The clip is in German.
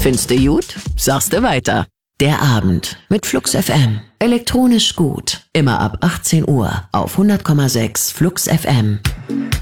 Findste gut? Sagste weiter. Der Abend mit Flux FM. Elektronisch gut. Immer ab 18 Uhr auf 100,6 Flux FM.